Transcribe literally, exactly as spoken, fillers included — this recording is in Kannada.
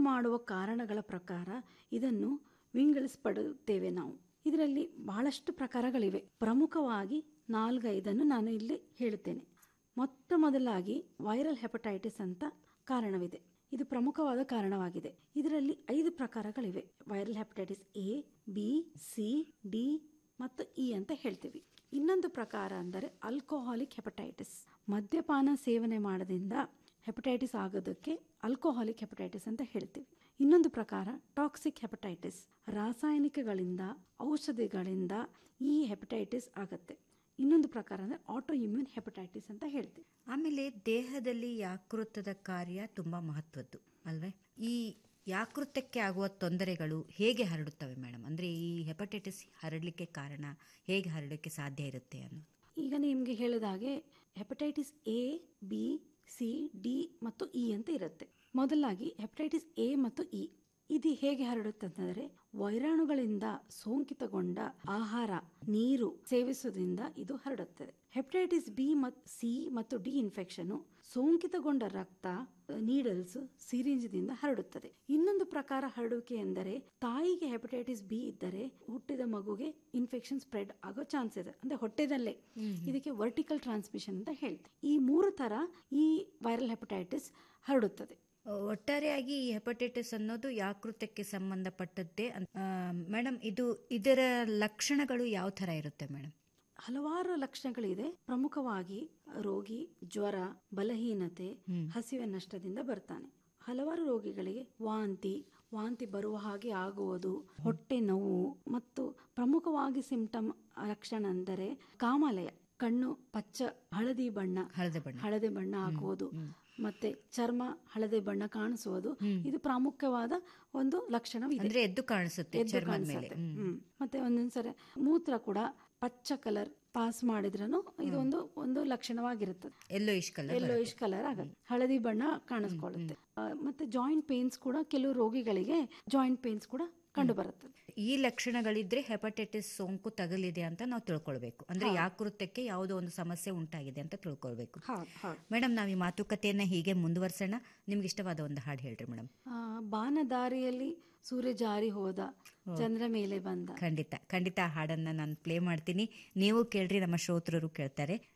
ಮಾಡುವ ಕಾರಣಗಳ ಪ್ರಕಾರ ಇದನ್ನು ವಿಂಗಡಿಸಲ್ಪಡುತ್ತೇವೆ ನಾವು. ಇದರಲ್ಲಿ ಬಹಳಷ್ಟು ಪ್ರಕಾರಗಳಿವೆ. ಪ್ರಮುಖವಾಗಿ ನಾಲ್ಕೈದನ್ನು ನಾನು ಇಲ್ಲಿ ಹೇಳುತ್ತೇನೆ. ಮೊತ್ತ ಮೊದಲಾಗಿ ವೈರಲ್ ಹೆಪಟೈಟಿಸ್ ಅಂತ ಕಾರಣವಿದೆ. ಇದು ಪ್ರಮುಖವಾದ ಕಾರಣವಾಗಿದೆ. ಇದರಲ್ಲಿ ಐದು ಪ್ರಕಾರಗಳಿವೆ. Viral hepatitis A, B, C, D ಮತ್ತು ಇ ಅಂತ ಹೇಳ್ತೀವಿ. ಇನ್ನೊಂದು ಪ್ರಕಾರ ಅಂದರೆ ಆಲ್ಕೋಹಾಲಿಕ್ ಹೆಪಟೈಟಿಸ್. ಮದ್ಯಪಾನ ಸೇವನೆ ಮಾಡೋದ್ರಿಂದ ಹೆಪಟೈಟಿಸ್ ಆಗೋದಕ್ಕೆ ಆಲ್ಕೋಹಾಲಿಕ್ ಹೆಪಟೈಟಿಸ್ ಅಂತ ಹೇಳ್ತೀವಿ. ಇನ್ನೊಂದು ಪ್ರಕಾರ ಟಾಕ್ಸಿಕ್ ಹೆಪಟೈಟಿಸ್. ರಾಸಾಯನಿಕಗಳಿಂದ, ಔಷಧಿಗಳಿಂದ ಈ ಹೆಪಟೈಟಿಸ್ ಆಗತ್ತೆ. ಇನ್ನೊಂದು ಪ್ರಕಾರ ಅಂದರೆ ಆಟೋ ಇಮ್ಯೂನ್ ಹೆಪಟೈಟಿಸ್ ಅಂತ ಹೇಳ್ತೀವಿ. ಆಮೇಲೆ ದೇಹದಲ್ಲಿ ಯಾಕೃತದ ಕಾರ್ಯ ತುಂಬಾ ಮಹತ್ವದ್ದು ಅಲ್ವೇ? ಈ ಯಾಕೃತಕ್ಕೆ ಆಗುವ ತೊಂದರೆಗಳು ಹೇಗೆ ಹರಡುತ್ತವೆ ಮೇಡಮ್? ಅಂದ್ರೆ ಈ ಹೆಪಟೈಟಿಸ್ ಹರಡಲಿಕ್ಕೆ ಕಾರಣ, ಹೇಗೆ ಹರಡಲಿಕ್ಕೆ ಸಾಧ್ಯ ಇರುತ್ತೆ ಅನ್ನೋದು. ಈಗ ನಿಮಗೆ ಹೇಳಿದ ಹಾಗೆ hepatitis A, B, C, D ಮತ್ತು ಇ ಅಂತ ಇರುತ್ತೆ. ಮೊದಲಾಗಿ ಹೆಪಟೈಟಿಸ್ ಎ ಮತ್ತು ಇ ಇದು ಹೇಗೆ ಹರಡುತ್ತಂದ್ರೆ ವೈರಾಣುಗಳಿಂದ ಸೋಂಕಿತಗೊಂಡ ಆಹಾರ, ನೀರು ಸೇವಿಸುವುದರಿಂದ ಇದು ಹರಡುತ್ತದೆ. ಹೆಪಟೈಟಿಸ್ ಬಿ ಮತ್ತು ಸಿ ಮತ್ತು ಡಿ ಇನ್ಫೆಕ್ಷನ್ ಸೋಂಕಿತಗೊಂಡ ರಕ್ತ, ನೀಡಲ್ಸ್, ಸಿರಿಂಜ್ದಿಂದ ಹರಡುತ್ತದೆ. ಇನ್ನೊಂದು ಪ್ರಕಾರ ಹರಡುವಿಕೆ ಎಂದರೆ ತಾಯಿಗೆ ಹೆಪಟೈಟಿಸ್ ಬಿ ಇದ್ದರೆ ಹುಟ್ಟಿದ ಮಗುಗೆ ಇನ್ಫೆಕ್ಷನ್ ಸ್ಪ್ರೆಡ್ ಆಗೋ ಚಾನ್ಸ್ ಇದೆ. ಅಂದ್ರೆ ಹೊಟ್ಟೆದಲ್ಲೇ. ಇದಕ್ಕೆ ವರ್ಟಿಕಲ್ ಟ್ರಾನ್ಸ್ಮಿಷನ್ ಅಂತ ಹೇಳ್ತೀವಿ. ಈ ಮೂರು ತರ ಈ ವೈರಲ್ ಹೆಪಟೈಟಿಸ್ ಹರಡುತ್ತದೆ. ಒಟ್ಟಾರೆಯಾಗಿ ಈ ಹೆಪಟೈಟಿಸ್ ಅನ್ನೋದು ಯಾಕೃತಕ್ಕೆ ಸಂಬಂಧಪಟ್ಟದ್ದೇ. ಮೇಡಮ್, ಇದು ಇದರ ಲಕ್ಷಣಗಳು ಯಾವ ತರ ಇರುತ್ತೆ ಮೇಡಮ್? ಹಲವಾರು ಲಕ್ಷಣಗಳಿದೆ. ಪ್ರಮುಖವಾಗಿ ರೋಗಿ ಜ್ವರ, ಬಲಹೀನತೆ, ಹಸಿವೆ ನಷ್ಟದಿಂದ ಬರ್ತಾನೆ. ಹಲವಾರು ರೋಗಿಗಳಿಗೆ ವಾಂತಿ ವಾಂತಿ ಬರುವ ಹಾಗೆ ಆಗುವುದು, ಹೊಟ್ಟೆ ನೋವು ಮತ್ತು ಪ್ರಮುಖವಾಗಿ ಸಿಂಪ್ಟಮ್ ಲಕ್ಷಣ ಅಂದರೆ ಕಾಮಾಲಯ, ಕಣ್ಣು ಪಚ್ಚ ಹಳದಿ ಬಣ್ಣ ಹಳದಿ ಬಣ್ಣ ಹಳದಿ ಬಣ್ಣ ಆಗುವುದು, ಮತ್ತೆ ಚರ್ಮ ಹಳದಿ ಬಣ್ಣ ಕಾಣಿಸುವುದು. ಇದು ಪ್ರಾಮುಖ್ಯವಾದ ಒಂದು ಲಕ್ಷಣವಿದೆ. ಅಂದ್ರೆ ಎದ್ದು ಕಾಣಿಸುತ್ತೆ ಚರ್ಮದ ಮೇಲೆ. ಮತ್ತೆ ಒಂದೊಂದ್ಸರಿ ಮೂತ್ರ ಕೂಡ ಪಚ್ಚ ಕಲರ್ ಪಾಸ್ ಮಾಡಿದ್ರೂ ಇದೊಂದು ಒಂದು ಲಕ್ಷಣವಾಗಿರುತ್ತದೆ. ಯೆಲ್ಲೋಯಿಶ್ ಕಲರ್ ಯೆಲ್ಲೋಯಿಶ್ ಕಲರ್ ಆಗುತ್ತೆ, ಹಳದಿ ಬಣ್ಣ ಕಾಣಿಸ್ಕೊಳ್ಳುತ್ತೆ. ಮತ್ತೆ ಜಾಯಿಂಟ್ ಪೇನ್ಸ್ ಕೂಡ ಕೆಲವು ರೋಗಿಗಳಿಗೆ ಜಾಯಿಂಟ್ ಪೇನ್ಸ್ ಕೂಡ ಕಂಡು ಬರುತ್ತದೆ. ಈ ಲಕ್ಷಣಗಳಿದ್ರೆ ಹೆಪಟೈಟಿಸ್ ಸೋಂಕು ತಗಲಿದೆ ಅಂತ ನಾವು ತಿಳ್ಕೊಳ್ಬೇಕು. ಅಂದ್ರೆ ಯಾಕೃತಕ್ಕೆ ಯಾವುದೋ ಒಂದು ಸಮಸ್ಯೆ ಉಂಟಾಗಿದೆ ಅಂತ ತಿಳ್ಕೊಳ್ಬೇಕು. ಮೇಡಮ್, ನಾವ್ ಈ ಮಾತುಕತೆಯನ್ನ ಹೀಗೆ ಮುಂದುವರ್ಸೋಣ. ನಿಮ್ಗೆ ಇಷ್ಟವಾದ ಒಂದು ಹಾಡು ಹೇಳ್ರಿ ಮೇಡಮ್. ಬಾನದಾರಿಯಲ್ಲಿ ಸೂರ್ಯ ಜಾರಿ ಹೋದ, ಚಂದ್ರ ಮೇಲೆ ಬಂದ. ಖಂಡಿತ ಖಂಡಿತ ಆ ಹಾಡನ್ನ ನಾನು ಪ್ಲೇ ಮಾಡ್ತೀನಿ. ನೀವು ಕೇಳ್ರಿ, ನಮ್ಮ ಶ್ರೋತೃರು ಕೇಳ್ತಾರೆ.